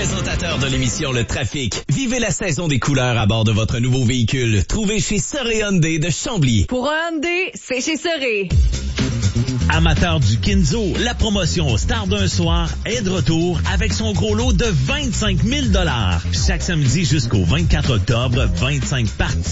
Présentateur de l'émission Le Trafic. Vivez la saison des couleurs à bord de votre nouveau véhicule. Trouvez chez Soré Hyundai de Chambly. Pour un Hyundai, c'est chez Soré. Amateur du Kinzo, la promotion Star d'un soir est de retour avec son gros lot de 25 000 $. Chaque samedi jusqu'au 24 octobre, 25 parties